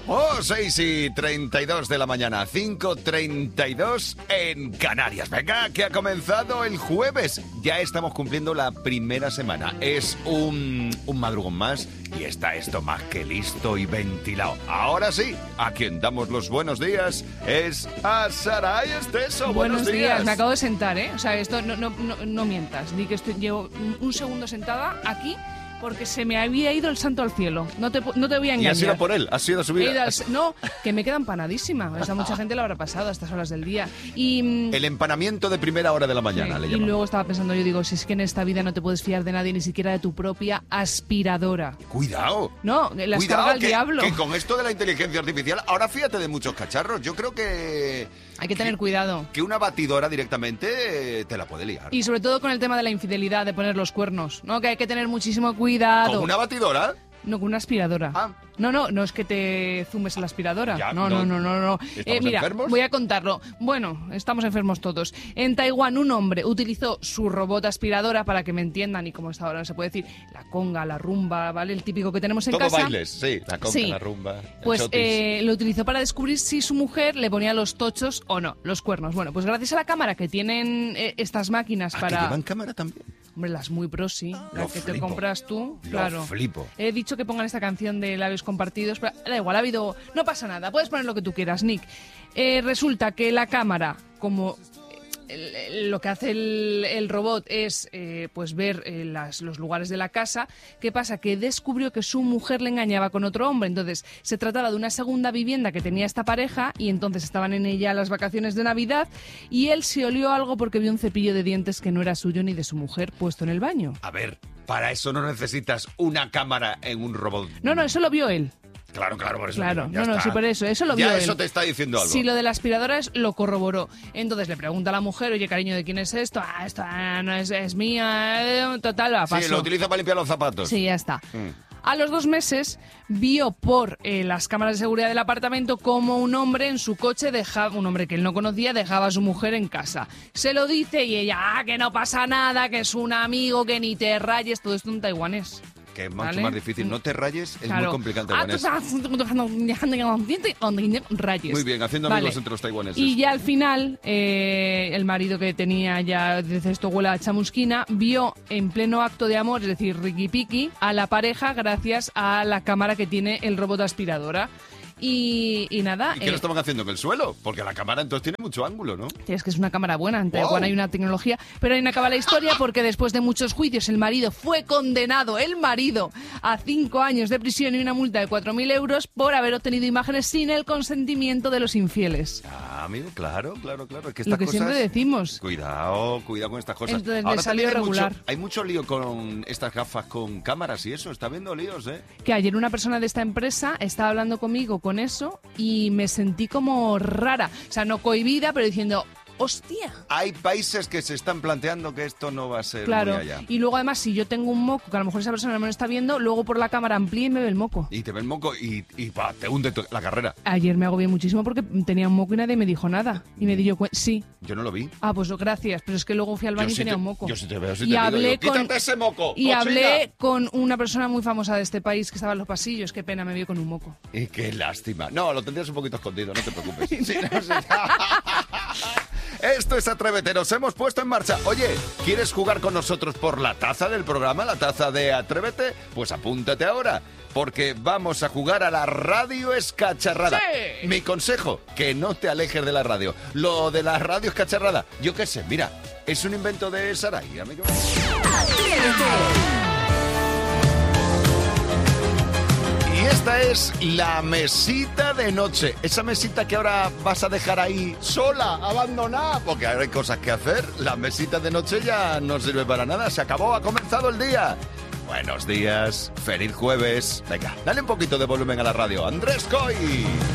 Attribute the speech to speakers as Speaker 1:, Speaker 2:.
Speaker 1: Oh, 6:32 de la mañana, 5:32 en Canarias. Venga, que ha comenzado el jueves. Ya estamos cumpliendo la primera semana. Es un madrugón más y está esto más que listo y ventilado. Ahora sí, a quien damos los buenos días es a Saray Esteso. Buenos días.
Speaker 2: Me acabo de sentar, ¿eh? O sea, esto no mientas. Di que llevo un segundo sentada aquí porque se me había ido el santo al cielo. No te voy a engañar.
Speaker 1: ¿Y has ido por él? ¿Has ido a subir?
Speaker 2: No, que me queda empanadísima. O sea, mucha gente lo habrá pasado a estas horas del día. Y
Speaker 1: el empanamiento de primera hora de la mañana,
Speaker 2: sí,
Speaker 1: le
Speaker 2: y
Speaker 1: llamamos.
Speaker 2: luego estaba pensando, yo digo, si es que en esta vida no te puedes fiar de nadie, ni siquiera de tu propia aspiradora.
Speaker 1: Cuidado.
Speaker 2: No, la carga al diablo.
Speaker 1: Que con esto de la inteligencia artificial, ahora fíjate de muchos cacharros. Yo creo que...
Speaker 2: Hay que tener cuidado.
Speaker 1: Que una batidora directamente te la puede liar.
Speaker 2: Y sobre todo con el tema de la infidelidad, de poner los cuernos, ¿no? Que hay que tener muchísimo cuidado.
Speaker 1: ¿Con una batidora?
Speaker 2: No, con una aspiradora.
Speaker 1: Ah.
Speaker 2: No es que te zumes en la aspiradora.
Speaker 1: Ya,
Speaker 2: No.
Speaker 1: ¿Estamos
Speaker 2: Mira,
Speaker 1: enfermos?
Speaker 2: voy a contarlo. Bueno, estamos enfermos todos. En Taiwán, un hombre utilizó su robot aspiradora, para que me entiendan, y como esta ahora no se puede decir, la conga, la rumba, ¿vale? El típico que tenemos en
Speaker 1: Todo
Speaker 2: casa.
Speaker 1: bailes, sí. La conga,
Speaker 2: Sí.
Speaker 1: la rumba, el
Speaker 2: Pues
Speaker 1: chotis.
Speaker 2: lo utilizó para descubrir si su mujer le ponía los tochos o no, los cuernos. Bueno, pues gracias a la cámara que tienen estas máquinas
Speaker 1: ¿Ah,
Speaker 2: para...
Speaker 1: que llevan cámara también?
Speaker 2: Hombre, las muy pros, sí. Las que te
Speaker 1: flipo.
Speaker 2: compras tú,
Speaker 1: Lo
Speaker 2: claro.
Speaker 1: flipo.
Speaker 2: He dicho que pongan esta canción de Labios Compartidos, pero da igual, ha habido... No pasa nada, puedes poner lo que tú quieras, Nick. Resulta que la cámara, como... lo que hace el robot es pues ver los lugares de la casa. ¿Qué pasa? Que descubrió que su mujer le engañaba con otro hombre. Entonces se trataba de una segunda vivienda que tenía esta pareja, y entonces estaban en ella las vacaciones de Navidad, y él se olió algo porque vio un cepillo de dientes que no era suyo ni de su mujer puesto en el baño.
Speaker 1: A ver, para eso no necesitas una cámara en un robot.
Speaker 2: No, eso lo vio él.
Speaker 1: Claro, por eso.
Speaker 2: Claro,
Speaker 1: ya está.
Speaker 2: sí, por eso lo vio
Speaker 1: Ya
Speaker 2: él.
Speaker 1: eso te está diciendo algo.
Speaker 2: Sí, lo de la aspiradora lo corroboró. Entonces le pregunta a la mujer, oye, cariño, ¿de quién es esto? Esto no es mía. Total, la paso.
Speaker 1: Sí, lo utiliza para limpiar los zapatos.
Speaker 2: Sí, ya está. A los 2 meses vio por las cámaras de seguridad del apartamento como un hombre en su coche un hombre que él no conocía, dejaba a su mujer en casa. Se lo dice y ella, que no pasa nada, que es un amigo, que ni te rayes, todo esto en taiwanés.
Speaker 1: Que es mucho
Speaker 2: ¿Vale?
Speaker 1: más difícil. No te rayes, es muy complicado en taiwanés.
Speaker 2: Rayes.
Speaker 1: Muy bien, haciendo amigos entre los taiwaneses.
Speaker 2: Y ya al final, el marido que tenía ya, desde esto huele a chamusquina, vio en pleno acto de amor, es decir, riqui-piqui, a la pareja gracias a la cámara que tiene el robot aspiradora. Y nada.
Speaker 1: ¿Y qué lo estaban haciendo en el suelo? Porque la cámara entonces tiene mucho ángulo, ¿no?
Speaker 2: Es que es una cámara buena, en Taiwán hay una tecnología, pero ahí no acaba la historia, porque después de muchos juicios el marido fue condenado, a 5 años de prisión y una multa de 4.000 euros por haber obtenido imágenes sin el consentimiento de los infieles.
Speaker 1: Ah, amigo, claro. Es que estas
Speaker 2: Lo que
Speaker 1: cosas...
Speaker 2: siempre decimos.
Speaker 1: Cuidado con estas cosas.
Speaker 2: Entonces
Speaker 1: Ahora
Speaker 2: le salió
Speaker 1: también
Speaker 2: regular.
Speaker 1: hay mucho lío con estas gafas con cámaras y eso. Está habiendo líos, ¿eh?
Speaker 2: Que ayer una persona de esta empresa estaba hablando conmigo con eso y me sentí como rara. O sea, no cohibida, pero diciendo... ¡Hostia!
Speaker 1: Hay países que se están planteando que esto no va a ser
Speaker 2: Claro,
Speaker 1: muy allá.
Speaker 2: y luego además si yo tengo un moco, que a lo mejor esa persona no me lo está viendo, luego por la cámara amplía y me ve el moco.
Speaker 1: Y te ve el moco y te hunde la carrera.
Speaker 2: Ayer me agobié muchísimo porque tenía un moco y nadie me dijo nada. Y me di yo cuenta, sí.
Speaker 1: Yo no lo vi.
Speaker 2: Ah, pues gracias, pero es que luego fui al baño y tenía un moco.
Speaker 1: Yo sí te veo, sí
Speaker 2: Y
Speaker 1: te digo
Speaker 2: hablé
Speaker 1: yo, ¡quítate ese moco,
Speaker 2: Y
Speaker 1: cochina!
Speaker 2: hablé con una persona muy famosa de este país que estaba en los pasillos. Qué pena, me vio con un moco.
Speaker 1: Y qué lástima. No, lo tendrías un poquito escondido, no te preocupes. Sí, no sé. Esto es Atrévete, nos hemos puesto en marcha. Oye, ¿quieres jugar con nosotros por la taza del programa, la taza de Atrévete? Pues apúntate ahora, porque vamos a jugar a la radio escacharrada.
Speaker 2: ¡Sí!
Speaker 1: Mi consejo, que no te alejes de la radio. Lo de la radio escacharrada, yo qué sé, mira, es un invento de Saray, amigo. Y esta es la mesita de noche. Esa mesita que ahora vas a dejar ahí sola, abandonada, porque ahora hay cosas que hacer. La mesita de noche ya no sirve para nada. Se acabó, ha comenzado el día. Buenos días, feliz jueves. Venga, dale un poquito de volumen a la radio. Andrés Coy.